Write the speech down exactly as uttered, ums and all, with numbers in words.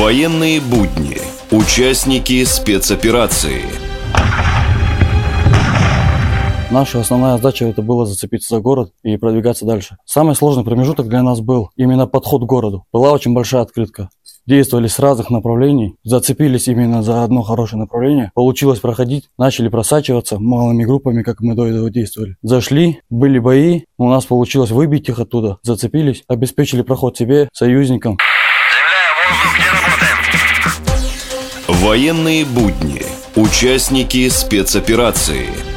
Военные будни. Участники спецоперации. Наша основная задача это было зацепиться за город и продвигаться дальше. Самый сложный промежуток для нас был именно подход к городу. Была очень большая открытка. Действовали с разных направлений, зацепились именно за одно хорошее направление. Получилось проходить, начали просачиваться малыми группами, как мы до этого действовали. Зашли, были бои, у нас получилось выбить их оттуда, зацепились, обеспечили проход себе, союзникам. Военные будни. Участники спецоперации.